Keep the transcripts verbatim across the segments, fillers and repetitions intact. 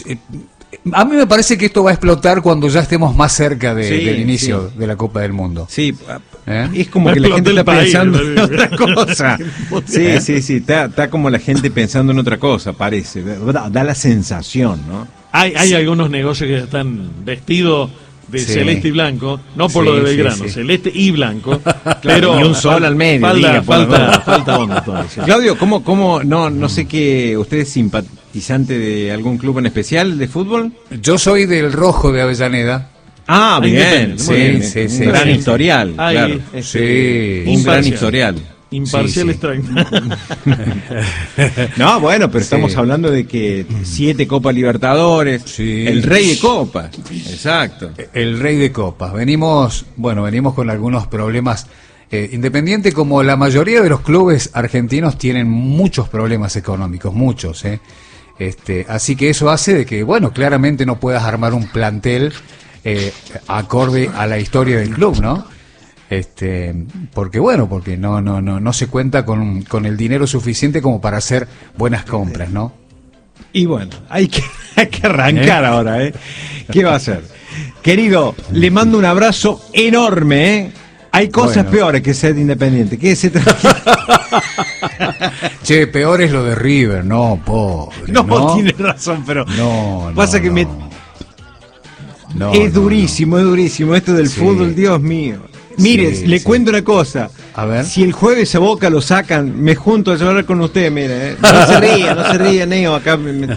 A mí me parece que esto va a explotar cuando ya estemos más cerca de, sí, del inicio sí. de la Copa del Mundo. Sí, ¿Eh? es como Va que la gente está país, pensando ¿no? en otra cosa. Sí, ¿Eh? sí, sí, está, está como la gente pensando en otra cosa, parece. Da, da la sensación, ¿no? Hay, hay algunos negocios que están vestidos de Sí. celeste y blanco, no por Sí, lo de sí, Belgrano, sí. celeste y blanco, pero y un sol al medio, Falta, diga, por falta, favor. falta onda todavía. sí. Claudio, ¿cómo, cómo, no, no sé qué, usted es simpatizante de algún club en especial de fútbol? Yo soy del Rojo de Avellaneda. Ah, Ahí bien, depende, muy sí, bien, sí, un sí, gran sí. historial, Ahí, claro. Sí. Un gran Imparcial. historial. Imparcial Sí, sí. extraño. No, bueno, pero estamos Sí. hablando de que siete Copas Libertadores, Sí. el rey de copas, exacto. El rey de copas. Venimos, bueno, venimos con algunos problemas. Eh, Independiente, como la mayoría de los clubes argentinos, tienen muchos problemas económicos, muchos, ¿eh? Este, así que eso hace de que, bueno, claramente no puedas armar un plantel eh, acorde a la historia del club, ¿no? Este, porque bueno, porque no, no, no, no se cuenta con, con el dinero suficiente como para hacer buenas compras, ¿no? Y bueno, hay que, hay que arrancar ¿Eh? ahora, ¿eh? ¿Qué va a hacer? Querido, le mando un abrazo enorme, ¿eh? Hay cosas Bueno. peores que ser independiente. Quédese tranquilo. Che, peor es lo de River, no, pobre. No, No, tiene razón, pero no, no, pasa que no. me No, es no, durísimo, es durísimo esto del Sí. fútbol, Dios mío. Mire, Sí, le sí. cuento una cosa. A ver. Si el jueves a Boca lo sacan, me junto a llorar con usted, mire. ¿eh? No se ría, no se ría, Neo, acá. me- me-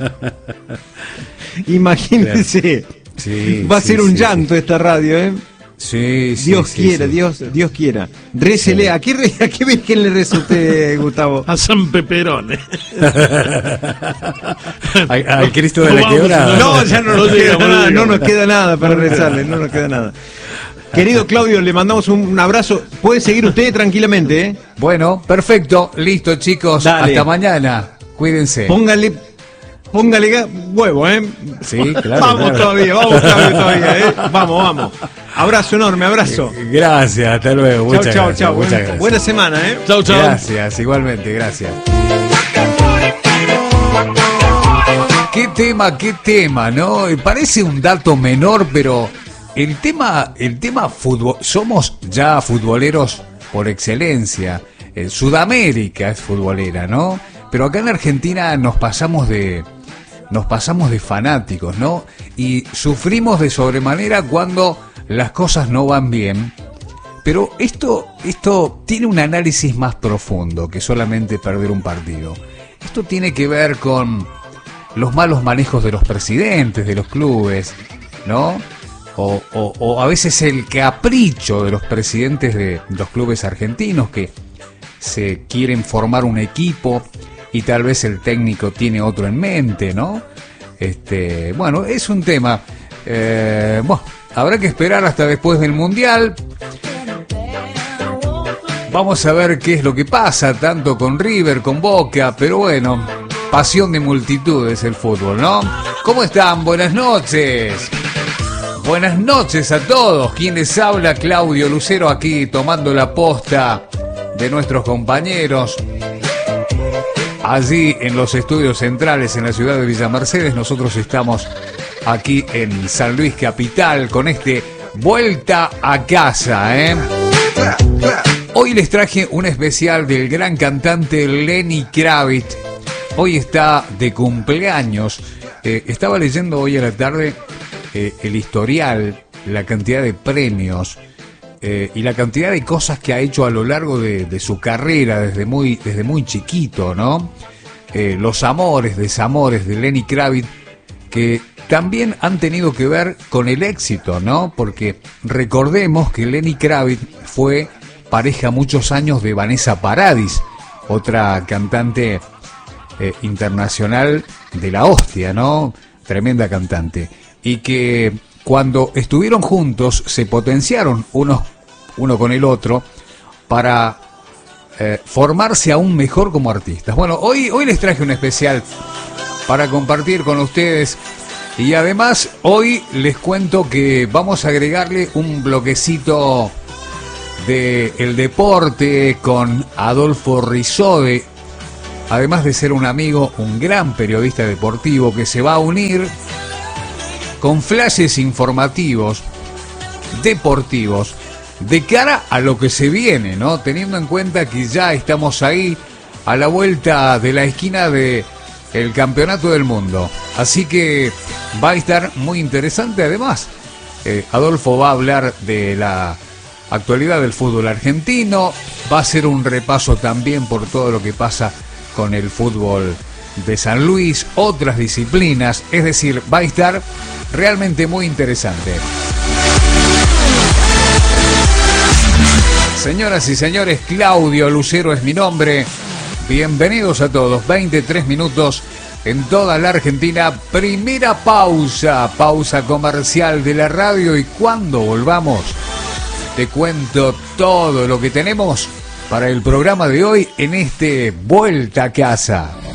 Imagínense. Sí, Va a sí, ser un sí, llanto esta radio, ¿eh? Sí, sí, Dios sí, quiera, sí. Dios, Dios quiera. Récele. Sí. ¿A qué, re- a qué virgen le reza usted, Gustavo? A San Peperone. Al, al Cristo de No la vamos, quebrada. No, ya no, nos No queda llegamos, no nada, no llegamos. nos queda nada para rezarle, no nos queda nada. Querido Claudio, le mandamos un, un abrazo. Puede seguir usted tranquilamente, ¿eh? Bueno, perfecto, listo, chicos. Dale. Hasta mañana. Cuídense. Póngale, póngale ga- huevo, ¿eh? Sí, claro. Vamos claro. todavía, vamos todavía, todavía, ¿eh? Vamos, vamos. Abrazo enorme, abrazo. Gracias, hasta luego. Chao, Muchas chao, gracias, chao. muchas Buena, gracias. buena semana, ¿eh? Chau, chau. Gracias, igualmente, gracias. Qué tema, qué tema, ¿no? Parece un dato menor, pero el tema, el tema fútbol, somos ya futboleros por excelencia. Eh, Sudamérica es futbolera, ¿no? Pero acá en Argentina nos pasamos de, nos pasamos de fanáticos, ¿no? Y sufrimos de sobremanera cuando las cosas no van bien. Pero esto, esto tiene un análisis más profundo que solamente perder un partido. Esto tiene que ver con los malos manejos de los presidentes de los clubes, ¿no? O, o, o a veces el capricho de los presidentes de los clubes argentinos que se quieren formar un equipo y tal vez el técnico tiene otro en mente, ¿no? Este, bueno, es un tema. Eh, bueno, habrá que esperar hasta después del Mundial. Vamos a ver qué es lo que pasa, tanto con River, con Boca, pero bueno, pasión de multitudes el fútbol, ¿no? ¿Cómo están? Buenas noches. Buenas noches a todos. Quien les habla, Claudio Lucero, aquí tomando la posta de nuestros compañeros. Allí en los estudios centrales en la ciudad de Villa Mercedes, nosotros estamos aquí en San Luis Capital con este Vuelta a Casa, ¿eh? Hoy les traje un especial del gran cantante Lenny Kravitz. Hoy está de cumpleaños. Eh, estaba leyendo hoy a la tarde eh, el historial, la cantidad de premios eh, y la cantidad de cosas que ha hecho a lo largo de, de su carrera desde muy, desde muy chiquito, ¿no? Eh, los amores, desamores de Lenny Kravitz, que también han tenido que ver con el éxito, ¿no? Porque recordemos que Lenny Kravitz fue pareja muchos años de Vanessa Paradis, otra cantante eh, internacional de la hostia, ¿no? Tremenda cantante. Y que cuando estuvieron juntos se potenciaron unos, uno con el otro para eh, formarse aún mejor como artistas. Bueno, hoy, hoy les traje un especial para compartir con ustedes. Y además hoy les cuento que vamos a agregarle un bloquecito de el deporte con Adolfo Rizode, además de ser un amigo, un gran periodista deportivo que se va a unir con flashes informativos, deportivos, de cara a lo que se viene, ¿no? Teniendo en cuenta que ya estamos ahí a la vuelta de la esquina de el Campeonato del Mundo. Así que va a estar muy interesante. Además, eh, Adolfo va a hablar de la actualidad del fútbol argentino, va a hacer un repaso también por todo lo que pasa con el fútbol de San Luis, otras disciplinas, es decir, va a estar realmente muy interesante. Señoras y señores, Claudio Lucero es mi nombre. Bienvenidos a todos. veintitrés minutos en toda la Argentina. Primera pausa, pausa comercial de la radio, y cuando volvamos te cuento todo lo que tenemos para el programa de hoy en este Vuelta a Casa.